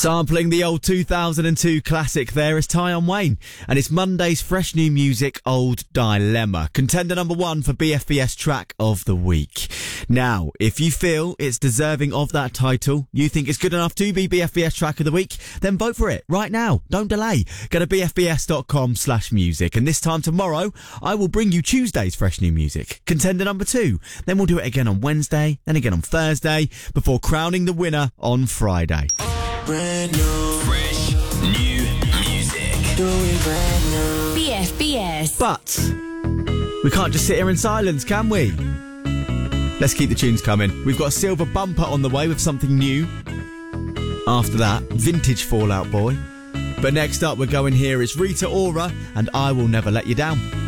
Sampling the old 2002 classic there is Tyon Wayne, and it's Monday's fresh new music, Old Dilemma, contender number 1 for BFBS Track of the Week. Now, if you feel it's deserving of that title, you think it's good enough to be BFBS Track of the Week, then vote for it right now. Don't delay. Go to bfbs.com/music, and this time tomorrow, I will bring you Tuesday's fresh new music, contender number 2. Then we'll do it again on Wednesday, then again on Thursday, before crowning the winner on Friday. Brand new, Fresh new music. doing brand new. BFBS. But we can't just sit here in silence, can we? Let's keep the tunes coming. We've got a silver bumper on the way with something new. After that, vintage Fall Out Boy. But next up, we're going here. It's Rita Ora and I Will Never Let You Down.